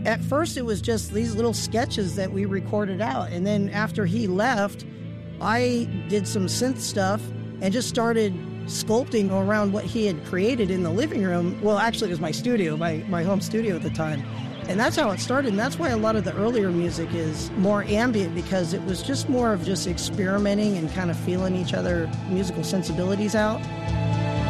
At first, it was just these little sketches that we recorded out. And then after he left, I did some synth stuff and just started sculpting around what he had created in the living room. Well, actually, it was my studio, my home studio at the time. And that's how it started. And that's why a lot of the earlier music is more ambient, because it was just more of just experimenting and kind of feeling each other musical sensibilities out.